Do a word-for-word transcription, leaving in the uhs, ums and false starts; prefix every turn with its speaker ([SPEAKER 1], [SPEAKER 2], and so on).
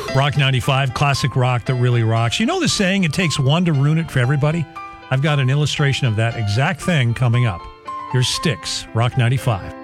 [SPEAKER 1] Rock ninety-five, classic rock that really rocks. You know the saying, it takes one to ruin it for everybody? I've got an illustration of that exact thing coming up. Here's Styx, Rock ninety-five.